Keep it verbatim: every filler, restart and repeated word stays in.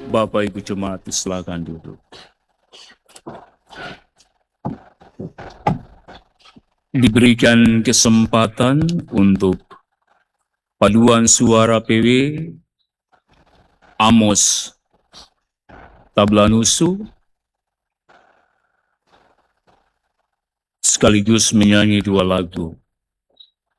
Bapak Ibu Jemaat silakan duduk. Diberikan kesempatan untuk paduan suara P W Amos Tablanusu sekaligus menyanyi dua lagu.